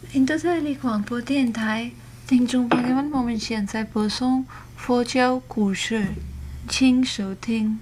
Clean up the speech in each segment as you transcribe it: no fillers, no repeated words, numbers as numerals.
印度特里广播电台听众朋友们，我们现在播送佛教故事，请收听。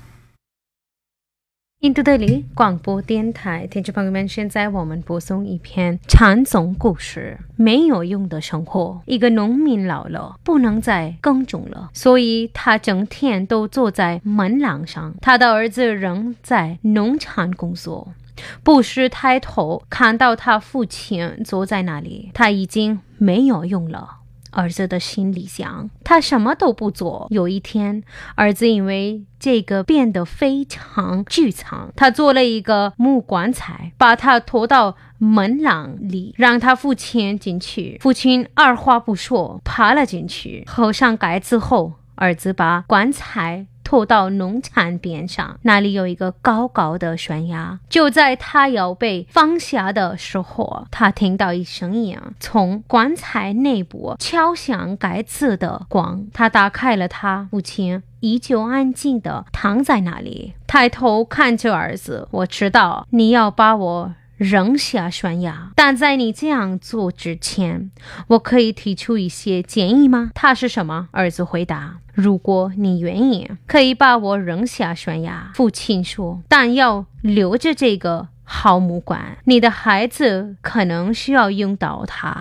印度德里广播电台听众朋友们，现在我们播送一篇禅宗故事，没有用的生活。一个农民老了，不能再耕种了，所以他整天都坐在门廊上。他的儿子仍在农场工作，不时抬头看到他父亲坐在那里，他已经没有用了。儿子的心里想，他什么都不做。有一天，儿子因为这个变得非常沮丧，他做了一个木棺材，把它拖到门廊里，让他父亲进去。父亲二话不说爬了进去，合上盖子后，儿子把棺材拖到农场边上，那里有一个高高的悬崖。就在他要被放下的时候，他听到一声音从棺材内部敲响盖子的光。他打开了，他父亲依旧安静地躺在那里，抬头看着儿子，我知道你要把我扔下悬崖，但在你这样做之前，我可以提出一些建议吗？他是什么？儿子回答，如果你愿意，可以把我扔下悬崖。父亲说，但要留着这个好木棺，你的孩子可能需要用到它。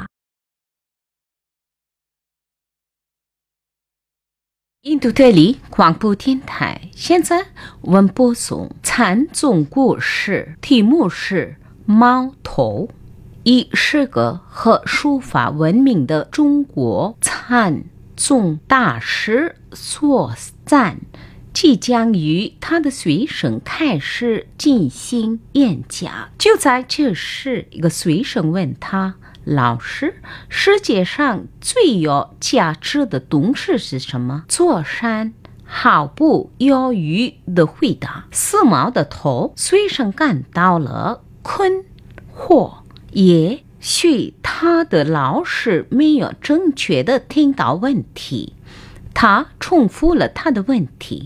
印度德里广播电台，现在我们播送禅宗故事，题目是猫头。以是个和书法闻名的中国禅宗大师所赞，即将与他的学生开始进行演讲。就在这时，一个学生问他，老师，世界上最有价值的东西是什么？座山毫不犹豫地回答。四毛的头，学生感到了困惑，也许他的老师没有正确地听到问题。他重复了他的问题，